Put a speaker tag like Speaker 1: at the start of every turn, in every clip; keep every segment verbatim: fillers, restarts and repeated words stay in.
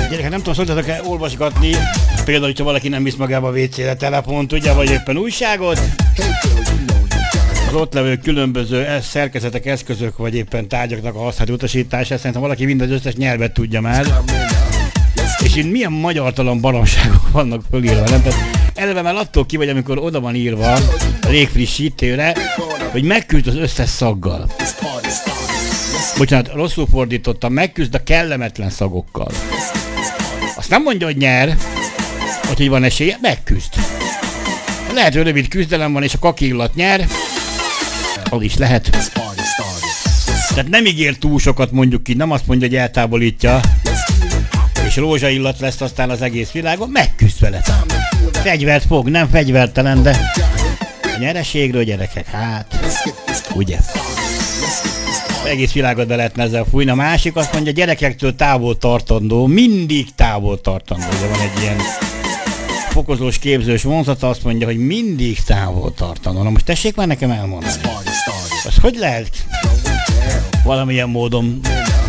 Speaker 1: Gyerekek, nem tudom, szoktatok-e olvasgatni, például, hogyha valaki nem visz magába a vécére telefont, ugye, vagy éppen újságot, az ott levő különböző szerkezetek, eszközök, vagy éppen tárgyaknak a használati utasítása, szerintem valaki minden összes nyelvet tudja már. És itt milyen magyartalan baromságok vannak fölírva, nem? Tehát eleve már attól ki vagy, amikor oda van írva a légfrissítőre, hogy megküzd az összes szaggal. Bocsánat, rosszul fordítottam, megküzd a kellemetlen szagokkal. Azt nem mondja, hogy nyer, vagy hogy van esélye, megküzd. Lehet, hogy rövid küzdelem van, és a kaki illat nyer, az is lehet. Tehát nem ígér túl sokat, mondjuk ki, nem azt mondja, hogy eltávolítja, és rózsaillat lesz aztán az egész világon, megküzd vele. Fegyvert fog, nem fegyvertelen, de a nyereségről, gyerekek, hát, ugye. Egész világot be lehetne ezzel fújni. A másik azt mondja, gyerekektől távol tartandó, mindig távol tartandó. Ugye van egy ilyen fokozós, képzős vonzata, azt mondja, hogy mindig távol tartandó. Na most tessék már nekem elmondani. Az hogy lehet valamilyen módon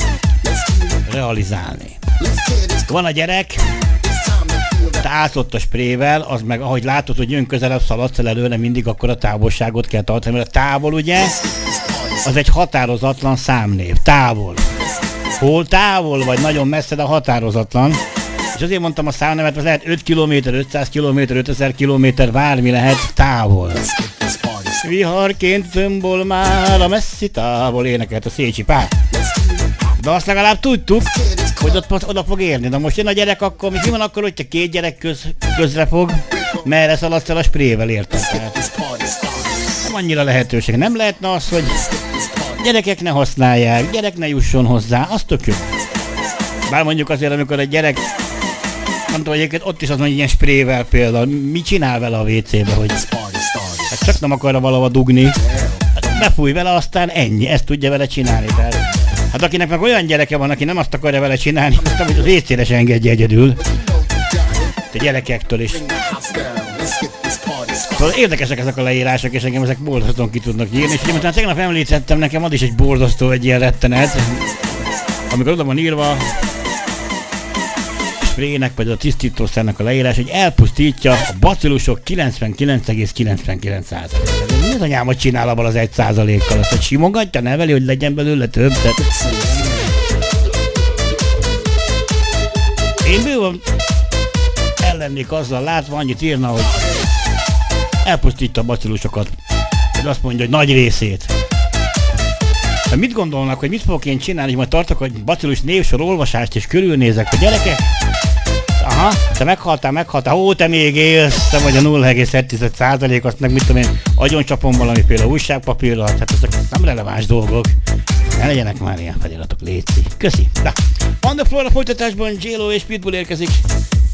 Speaker 1: realizálni? Van a gyerek, te állsz ott a sprével, az meg ahogy látod, hogy jön közelebb, szaladsz el előre, mindig akkor a távolságot kell tartani, mert a távol ugye, az egy határozatlan számnév. Távol. Hol távol, vagy nagyon messze, de határozatlan. És azért mondtam a számnevet, az lehet öt kilométer, ötszáz kilométer, ötezer kilométer, bármi lehet távol. Viharként tömbol már a messzi távol, énekelt a Szécsi Pál. De azt legalább tudtuk, hogy ott oda fog érni. De most jön a gyerek, akkor mi van akkor, hogy te két gyerek köz, közre fog, merre szaladsz el a sprével, érted? Nem annyira lehetőség. Nem lehetne az, hogy gyerekek ne használják, gyerek ne jusson hozzá, az tök jó. Bár mondjuk azért, amikor egy gyerek, nem tudom, egyébként ott is az mondja, ilyen sprével például, mit csinál vele a vécébe, hogy hát csak nem akarja valahova dugni, hát befúj vele, aztán ennyi, ezt tudja vele csinálni. Tehát, hát akinek meg olyan gyereke van, aki nem azt akarja vele csinálni, azt hogy az vécére se engedje egyedül. A gyerekektől is. Szóval érdekesek ezek a leírások, és engem ezek borzasztóan ki tudnak írni, és utána tegnap említettem, nekem az is egy borzasztó, egy ilyen rettenet, amikor oda van írva sprének, vagy a tisztítószernek a leírás, hogy elpusztítja a bacillusok kilencvenkilenc egész kilencvenkilenc százalékát. Mi az anyámat csinál abban az egy százalékkal? Azt, hogy simogatja, neveli, hogy legyen belőle több. Tehát... Én bőven ellennék azzal látva, annyit írna, hogy elpusztítja a bacillusokat. De azt mondja, hogy nagy részét. De mit gondolnak, hogy mit fogok én csinálni, hogy majd tartok, hogy bacillus névsor olvasást és körülnézek, hogy gyerekek? Aha, te meghaltál, meghaltál, ó, te még élsz, te vagy a nulla egész egy százalék, azt meg mit tudom én, agyoncsapom valamiféle újságpapírral, tehát ezek nem releváns dolgok. Ne legyenek már ilyen feliratok, létszik. Köszi. Na, On The Floor a folytatásban J-Lo és Pitbull érkezik.